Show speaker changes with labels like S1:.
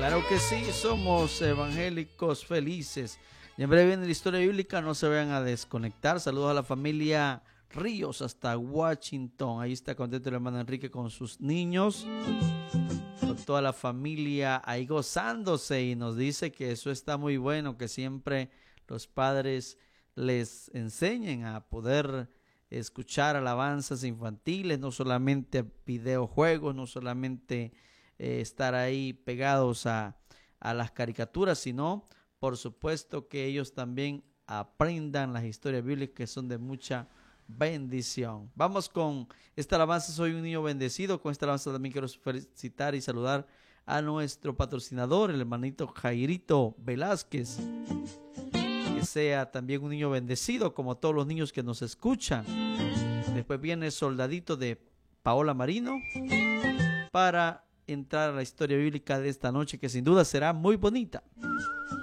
S1: Claro que sí, somos evangélicos felices. Y en breve viene la historia bíblica, no se vayan a desconectar. Saludos a la familia Ríos hasta Washington. Ahí está contento el hermano Enrique con sus niños, con toda la familia ahí gozándose, y nos dice que eso está muy bueno, que siempre los padres les enseñen a poder escuchar alabanzas infantiles, no solamente videojuegos, no solamente estar ahí pegados a las caricaturas, sino por supuesto que ellos también aprendan las historias bíblicas, que son de mucha bendición. Vamos con esta alabanza, Soy un niño bendecido. Con esta alabanza también quiero felicitar y saludar a nuestro patrocinador, el hermanito Jairito Velázquez. Que sea también un niño bendecido como todos los niños que nos escuchan. Después viene Soldadito de Paola Marino para entrar a la historia bíblica de esta noche, que sin duda será muy bonita.